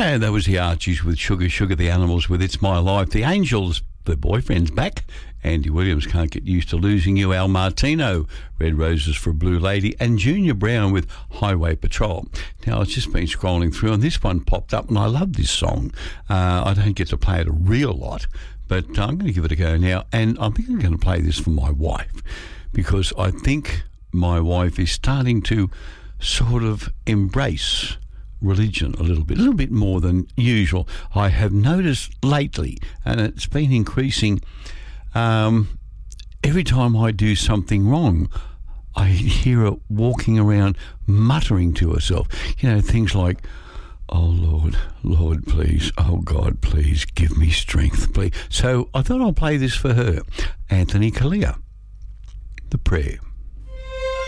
And that was the Archies with Sugar Sugar, the Animals with It's My Life, the Angels, the Boyfriend's back, Andy Williams, Can't Get Used to Losing You, Al Martino, Red Roses for a Blue Lady, and Junior Brown with Highway Patrol. Now, I've just been scrolling through and this one popped up and I love this song. I don't get to play it a real lot, but I'm going to give it a go now, and I think I'm going to play this for my wife because I think my wife is starting to sort of embrace religion a little bit more than usual. I have noticed lately, and it's been increasing, every time I do something wrong, I hear her walking around muttering to herself, things like, "Oh Lord, please, oh God, please give me strength, please." So I thought I'll play this for her. Anthony Kalia, The Prayer.